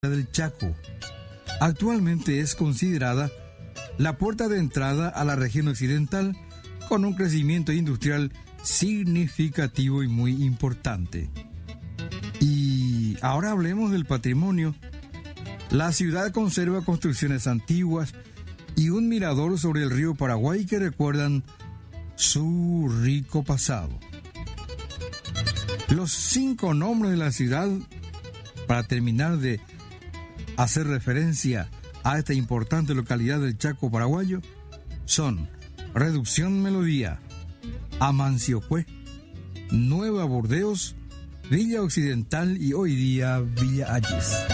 del Chaco. Actualmente es considerada la puerta de entrada a la región occidental, con un crecimiento industrial significativo y muy importante. Y ahora hablemos del patrimonio. La ciudad conserva construcciones antiguas y un mirador sobre el río Paraguay que recuerdan su rico pasado. Los 5 nombres de la ciudad, para terminar de hacer referencia a esta importante localidad del Chaco paraguayo, son Reducción Melodía, Amanciocue, Nueva Burdeos, Villa Occidental y hoy día Villa Ayes.